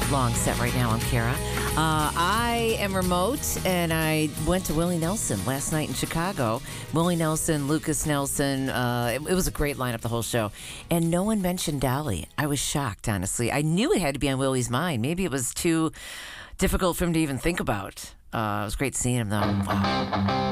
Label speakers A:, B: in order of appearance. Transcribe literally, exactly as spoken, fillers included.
A: long set right now. I'm Kara. Uh, I am remote, and I went to Willie Nelson last night in Chicago. Willie Nelson, Lucas Nelson. Uh, it, it was a great lineup, the whole show. And no one mentioned Dolly. I was shocked, honestly. I knew it had to be on Willie's mind. Maybe it was too difficult for him to even think about. Uh, it was great seeing him, though. Wow.